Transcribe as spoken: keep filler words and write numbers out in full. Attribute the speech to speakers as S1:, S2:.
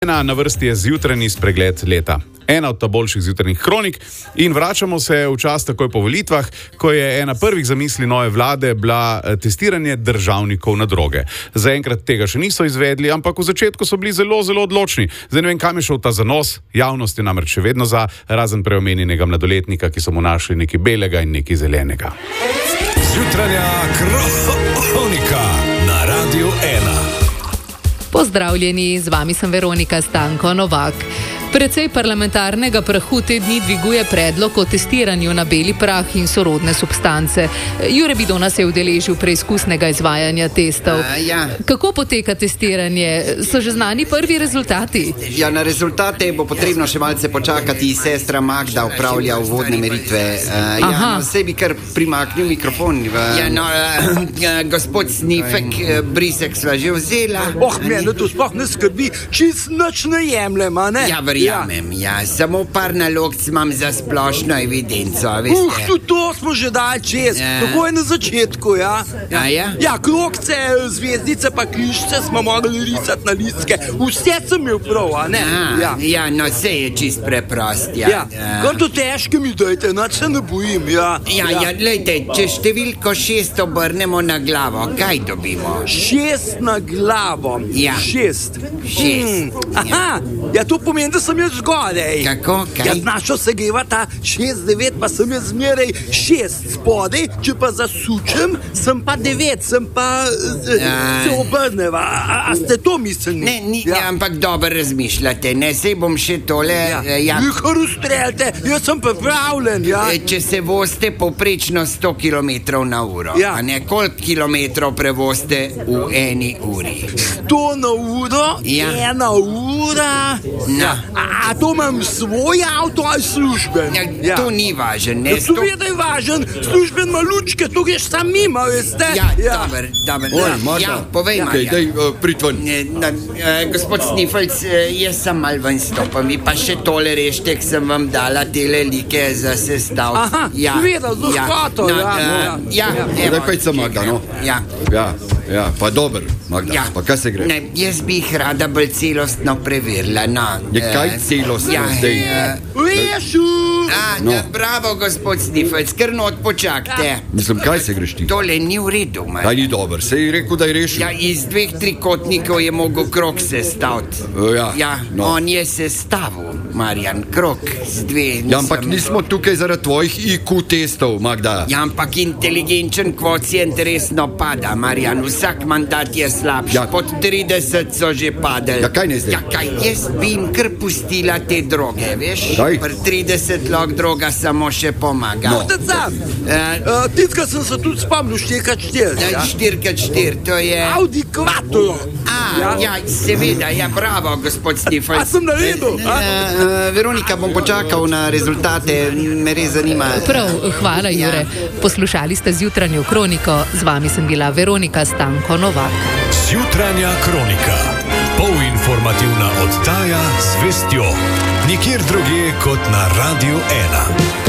S1: Na vrsti je zjutrajni spregled leta. Ena od ta boljših zjutrajnih kronik in vračamo se v čas takoj po volitvah, ko je ena prvih zamisli nove vlade bila testiranje državnikov na droge. Zaenkrat tega še niso izvedli, ampak v začetku so bili zelo, zelo odločni. Zdaj ne vem, kam je šel ta zanos, javnost je namreč še vedno za, razen preomenjenega mladoletnika, ki so mu našli nekaj belega in nekaj zelenega.
S2: Zjutranja kronika na Radiu ena.
S3: Pozdravljeni, z vami sem Veronika Stanko Novak. Precej parlamentarnega prahu te dni dviguje predlog o testiranju na beli prah in sorodne substance. Jure Bidona se je udeležil preizkusnega izvajanja testov.
S4: A, ja.
S3: Kako poteka testiranje? So že znani prvi rezultati?
S4: Ja, na rezultate bo potrebno še malce počakati. Sestra Magda upravlja uvodne meritve. Uh, ja, no, sej bi kar primaknil mikrofon. V... Ja, no, uh, uh, gospod Snifek, uh, brisek sva že vzela.
S5: Oh, mene to sploh ne skrbi, čist nič ne jemljem, a ne?
S4: Ja, verjamem, ja. ja. Samo par nalog imam za splošno evidenco, veste.
S5: Uh, tudi to smo že dali čez. Ja. Tako je na začetku, ja.
S4: Ja, ja?
S5: Ja, krogce, zvezdice pa križce smo morali risati na listke. Vse sem imel prav, a ne?
S4: A,
S5: ja.
S4: ja, no, vse je čist preprost, ja.
S5: Ja, ja. Kar to težke mi dajte, nič se ne bojim, ja.
S4: Ja, ja, ja, lejte, če številko šest obrnemo na glavo, kaj dobimo?
S5: Šest na glavo.
S4: Ja.
S5: Šest.
S4: Šest.
S5: Hmm. Aha, ja, to pomeni, da sem jaz zgodaj.
S4: Kako, kaj?
S5: Ja, našo se geva ta šest, devet, pa sem jaz zmeraj šest spodaj, če pa zasučem, sem pa devet, sem pa ja. Se obrneva. A, a ste to mislili?
S4: Ne, ni, ja. Ja, ampak dobro razmišljate, ne, sej bom še tole...
S5: Ja,
S4: ja.
S5: Nihar ustreljate, jaz sem pripravljen, ja.
S4: Če se vozite povprečno sto kilometrov na uro,
S5: ja.
S4: A ne, koliko kilometrov prevozite v eni uri?
S5: sto na uro,
S4: ja.
S5: Ena ura...
S4: No.
S5: A, a to imam svoj avto ali služben?
S4: Ja,
S5: ja.
S4: To ni važen, ne?
S5: Ja, to je, da je važen, služben ima lučke, to greš sam mimo, veste?
S4: Ja, ja. dober, dober.
S6: Oj, Marta.
S4: Ja, povej,
S6: ja.
S4: Marja.
S6: Okay, daj, uh, pritven.
S4: Uh, gospod Snifelc, uh, jaz sem mal ven stopam, vi pa še tole rešte, k sem vam dala tele like za sestavc.
S5: Aha,
S4: ja.
S5: videl, z lahkoto,
S4: ja.
S5: ja.
S4: No,
S5: Ja,
S4: uh, ja,
S5: ja.
S4: evo.
S6: Daj pejca, Magda, no?
S4: Ja.
S6: Ja, ja, pa dober, Magda,
S4: Ja.
S6: pa kaj se gre?
S4: Ne, jaz bi jih rada bolj celostno preverila, no.
S6: Je kaj celostno
S4: ja,
S6: zdaj?
S4: uh,
S5: Lešu!
S4: A,
S6: No.
S4: ja, bravo, gospod Snifelc, kar not počakajte.
S6: Mislim, kaj se greš ti?
S4: Tole ni v redu, man.
S6: Daj ni dober, se je rekel, da je rešil.
S4: Ja, iz dveh trikotnikov je mogel krog sestaviti.
S6: Uh, ja,
S4: Ja,
S6: no.
S4: on je sestavil, Marjan, krog z dve.
S6: Ja, ampak nismo tukaj zaradi tvojih I Q testov, Magda.
S4: Ja, ampak inteligenčen kvocient resno pada, Marjan, vsak mandat je slabši.
S6: Ja.
S4: Pod trideset so že padali.
S6: Ja, kaj ne zdaj?
S4: Ja, kaj, jaz bi jim kar pustila te droge, veš?
S6: Daj.
S4: Pri trideset log droga samo še pomaga.
S6: No.
S5: Da sam,
S4: Uh,
S5: uh, titka sem se tudi spomnil, štirka čtir. Ja.
S4: štiri krat štiri, to je...
S5: Audi Quattro.
S4: A, ja, ja seveda, ja, bravo, gospod Snifelc.
S5: A sem naredil?
S4: Uh, uh, Veronika, bom počakal na rezultate, me res zanima.
S3: Prav, hvala Jure. Poslušali ste zjutranjo kroniko, z vami sem bila Veronika Stanko Novak.
S2: Zjutranja kronika. Polinformativna oddaja z vestjo. Nikjer drugje kot na Radiu ena.